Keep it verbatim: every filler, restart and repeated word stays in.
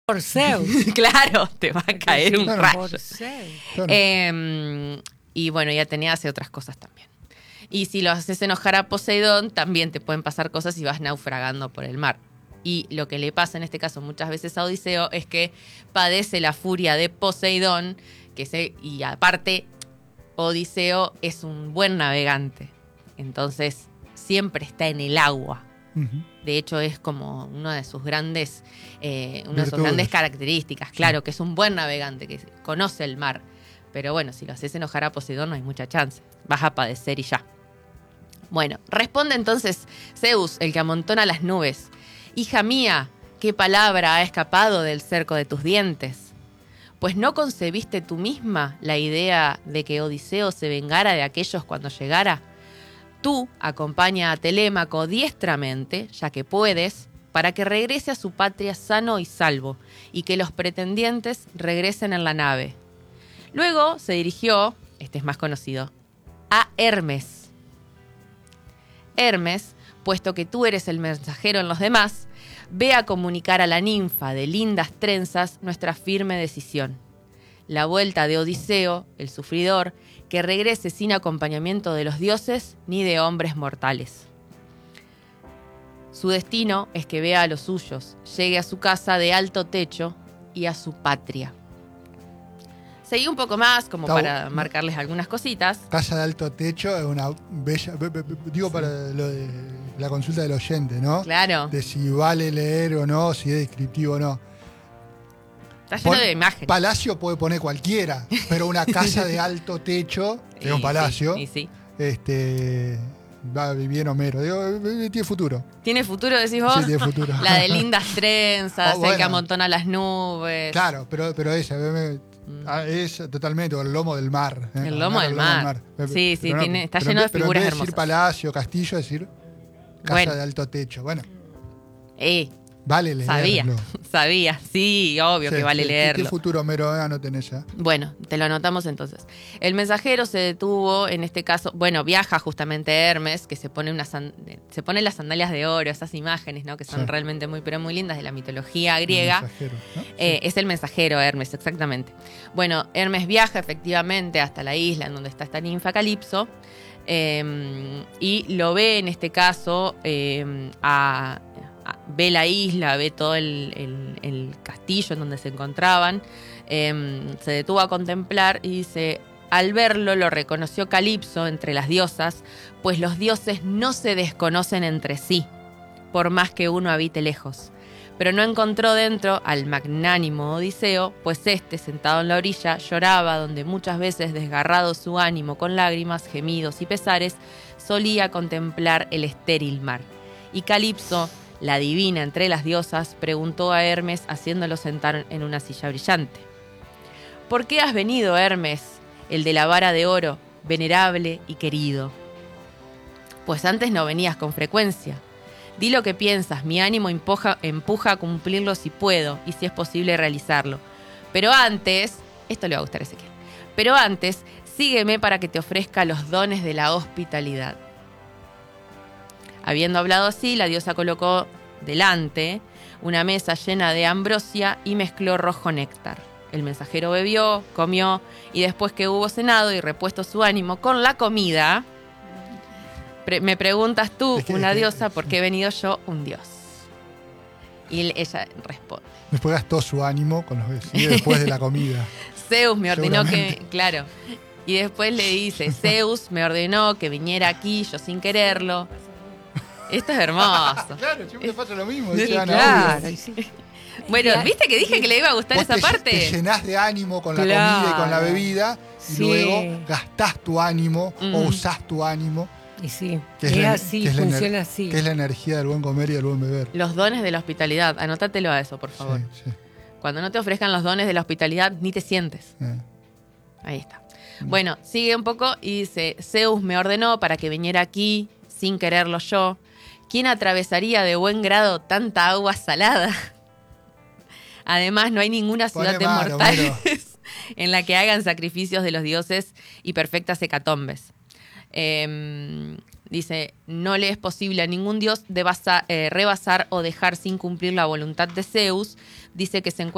Por Zeus. Claro, te va a caer un Claro. rayo. Por Zeus. Claro. Eh, y bueno, y Atenea hace otras cosas también. Y si lo haces enojar a Poseidón, también te pueden pasar cosas y vas naufragando por el mar. Y lo que le pasa en este caso muchas veces a Odiseo es que padece la furia de Poseidón, que se, y aparte Odiseo es un buen navegante. Entonces siempre está en el agua. Ujú. De hecho, es como una de sus grandes, eh, una de sus Virtudes. grandes características. Claro, que es un buen navegante, que conoce el mar. Pero bueno, si lo haces enojar a Poseidón no hay mucha chance. Vas a padecer y ya. Bueno, responde entonces Zeus, el que amontona las nubes. Hija mía, ¿qué palabra ha escapado del cerco de tus dientes? Pues no concebiste tú misma la idea de que Odiseo se vengara de aquellos cuando llegara. Tú acompaña a Telémaco diestramente, ya que puedes, para que regrese a su patria sano y salvo, y que los pretendientes regresen en la nave. Luego se dirigió, este es más conocido, a Hermes. Hermes, puesto que tú eres el mensajero en los demás, ve a comunicar a la ninfa de lindas trenzas nuestra firme decisión. La vuelta de Odiseo, el sufridor, que regrese sin acompañamiento de los dioses ni de hombres mortales. Su destino es que vea a los suyos, llegue a su casa de alto techo y a su patria. Seguí un poco más, como Está para bu- marcarles algunas cositas. Casa de alto techo es una bella. be- be- be- Digo para lo de la consulta del oyente, ¿no? Claro, De si vale leer o no, si es descriptivo o no. está lleno Pon- de imágenes. Palacio puede poner cualquiera, pero una casa de alto techo, que es un Y palacio, sí, y sí. este, va bien Homero. Digo, eh, tiene futuro. ¿Tiene futuro, decís vos? Sí, tiene futuro. La de lindas trenzas, Oh, bueno. el que amontona las nubes. Claro, pero, pero esa me- ah, es totalmente o el lomo del mar. ¿eh? El lomo del mar. Sí, sí, Pero tiene- está pero lleno de en vez- pero en figuras vez decir hermosas. palacio, castillo, decir casa Bueno. de alto techo. Bueno, Eh, vale leerlo. sabía, sabía. Sí, obvio Sí, que vale sí, ¿qué- leerlo. ¿Qué futuro Homero ah, no tenés ya? Bueno, te lo anotamos entonces. El mensajero se detuvo, en este caso, bueno, viaja justamente a Hermes, que se pone unas san- se pone las sandalias de oro, esas imágenes, ¿no? Que son Sí. realmente muy, pero muy lindas de la mitología griega. Mensajero, ¿no? Eh, es el mensajero Hermes, exactamente. Bueno, Hermes viaja efectivamente hasta la isla en donde está esta ninfa Calipso eh, y lo ve en este caso eh, a, a- ve la isla, ve todo el, el- el castillo en donde se encontraban, eh, se detuvo a contemplar y dice, al verlo lo reconoció Calipso entre las diosas, pues los dioses no se desconocen entre sí, por más que uno habite lejos. Pero no encontró dentro al magnánimo Odiseo, pues éste, sentado en la orilla, lloraba donde muchas veces, desgarrado su ánimo con lágrimas, gemidos y pesares, solía contemplar el estéril mar. Y Calipso, la divina entre las diosas, preguntó a Hermes, haciéndolo sentar en una silla brillante. ¿Por qué has venido, Hermes, el de la vara de oro, venerable y querido? Pues antes no venías con frecuencia. Di lo que piensas, mi ánimo empuja, empuja a cumplirlo si puedo y si es posible realizarlo. Pero antes, esto le va a gustar a Ezequiel, pero antes, sígueme para que te ofrezca los dones de la hospitalidad. Habiendo hablado así, la diosa colocó delante una mesa llena de ambrosia y mezcló rojo néctar. El mensajero bebió, comió y después que hubo cenado y repuesto su ánimo con la comida, pre- me preguntas tú, Es que- una es que- diosa, ¿por qué he venido yo, un dios? Y él- ella responde. Después gastó su ánimo con los vecinos después de la comida. Zeus me ordenó que, Seguramente. claro, y después le dice, Zeus me ordenó que viniera aquí, yo sin quererlo. Esto es hermoso. Claro, siempre pasa lo mismo. Sí, dice Ana, Claro, obvio. y sí. Bueno, Ya. ¿viste que dije que le iba a gustar Vos esa te, parte? te llenás de ánimo con la Claro. comida y con la bebida y Sí. luego gastás tu ánimo Mm. o usás tu ánimo, Y sí, que es, la- así, que es la ener- funciona así. que es la energía del buen comer y del buen beber. Los dones de la hospitalidad, anótatelo a eso, por favor. Sí, sí. Cuando no te ofrezcan los dones de la hospitalidad, ni te sientes. Eh. Ahí está. Bueno, sigue un poco y dice, Zeus me ordenó para que viniera aquí, sin quererlo yo. ¿Quién atravesaría de buen grado tanta agua salada? Además, no hay ninguna ciudad Pone de mal, mortales Homero. en la que hagan sacrificios de los dioses y perfectas hecatombes. Eh, dice, no le es posible a ningún dios debasa- eh, rebasar o dejar sin cumplir la voluntad de Zeus. Dice que se encuentra